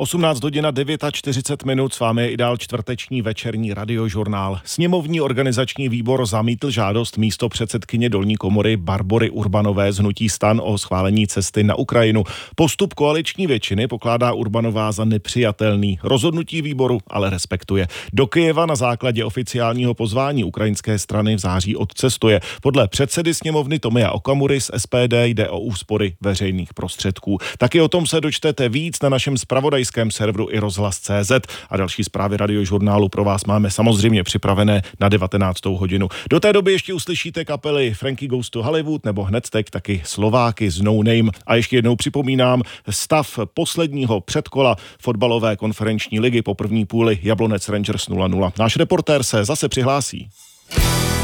18 hodin a 49 minut, s vámi je i dál čtvrteční večerní radiožurnál. Sněmovní organizační výbor zamítl žádost místopředsedkyně dolní komory Barbory Urbanové z hnutí STAN o schválení cesty na Ukrajinu. Postup koaliční většiny pokládá Urbanová za nepřijatelný. Rozhodnutí výboru ale respektuje. Do Kyjeva na základě oficiálního pozvání ukrajinské strany v září odcestuje. Podle předsedy sněmovny Tomia Okamury z SPD jde o úspory veřejných prostředků. Taky o tom se dočtete víc na našem zpravodajském serveru iRozhlas.cz a další zprávy radiožurnálu pro vás máme samozřejmě připravené na 19. hodinu. Do té doby ještě uslyšíte kapely Frankie Goes to Hollywood nebo hned teď taky Slováky z No Name. A ještě jednou připomínám stav posledního předkola fotbalové konferenční ligy po první půli Jablonec Rangers 0-0. Náš reportér se zase přihlásí.